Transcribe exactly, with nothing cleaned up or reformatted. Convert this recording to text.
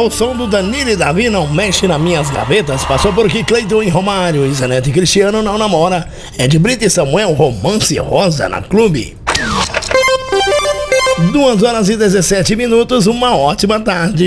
ao som do Danilo e Davi, Não Mexe Nas Minhas Gavetas. Passou por aqui Cleiton e Romário, Isanete e Cristiano, Não Namora. É de Brito e Samuel, Romance Rosa na Clube. duas horas e dezessete minutos, uma ótima tarde.